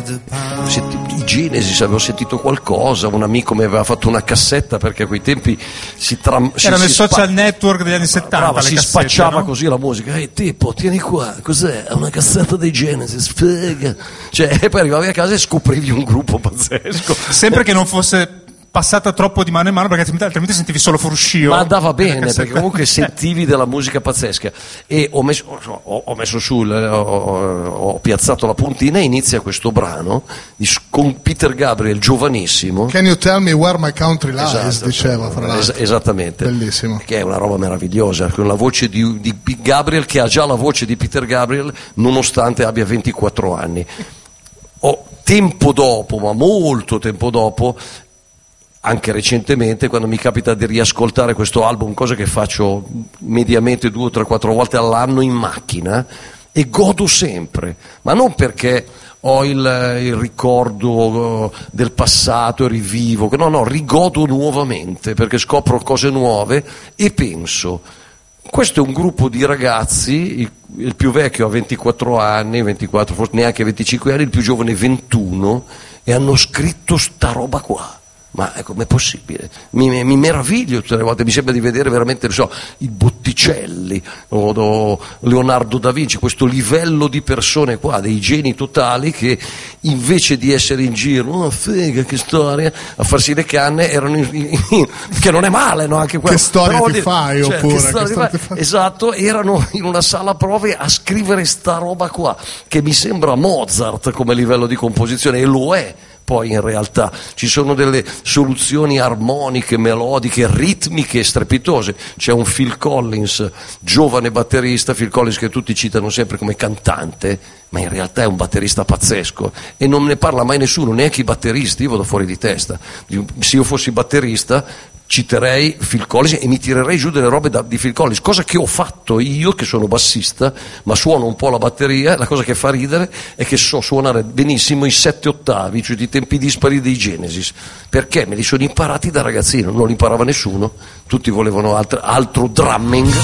I Genesis, avevo sentito qualcosa, un amico mi aveva fatto una cassetta, perché a quei tempi erano i social network degli anni 70, brava, si cassette, spacciava, no? Così la musica, tipo, tieni qua, cos'è? È una cassetta dei Genesis, figa. Cioè, e poi arrivavi a casa e scoprivi un gruppo pazzesco. Sempre che non fosse passata troppo di mano in mano, perché altrimenti sentivi solo fruscio. Ma andava bene, perché comunque sentivi della musica pazzesca. E ho messo su, ho piazzato la puntina, e inizia questo brano con Peter Gabriel, giovanissimo. Can you tell me where my country lies? Esatto, diceva, fra l'altro. Esattamente. Bellissimo. Che è una roba meravigliosa, con la voce di Gabriel, che ha già la voce di Peter Gabriel, nonostante abbia 24 anni. Tempo dopo, ma molto tempo dopo, anche recentemente, quando mi capita di riascoltare questo album, cosa che faccio mediamente 2 o 3, 4 volte all'anno in macchina, e godo sempre, ma non perché ho il ricordo del passato e rivivo, no, rigodo nuovamente, perché scopro cose nuove e penso, questo è un gruppo di ragazzi, il più vecchio ha 24 anni, 24, forse neanche 25 anni, il più giovane 21, e hanno scritto sta roba qua. Ma com'è possibile? Mi meraviglio tutte le volte, mi sembra di vedere veramente, non so, i Botticelli o Leonardo da Vinci, questo livello di persone qua, dei geni totali, che invece di essere in giro, oh figa, che storia, a farsi le canne, erano che non è male, no? Anche quello. Che storia ti fai, cioè, oppure che storia ti fai? Esatto, erano in una sala prove a scrivere sta roba qua, che mi sembra Mozart come livello di composizione, e lo è. Poi in realtà ci sono delle soluzioni armoniche, melodiche, ritmiche strepitose. C'è un Phil Collins, giovane batterista, Phil Collins che tutti citano sempre come cantante, ma in realtà è un batterista pazzesco, e non ne parla mai nessuno, neanche i batteristi. Io vado fuori di testa. Se io fossi batterista citerei Phil Collins e mi tirerei giù delle robe di Phil Collins, cosa che ho fatto io, che sono bassista ma suono un po' la batteria. La cosa che fa ridere è che so suonare benissimo i 7 ottavi, cioè i tempi dispari dei Genesis, perché me li sono imparati da ragazzino, non li imparava nessuno, tutti volevano altro drumming.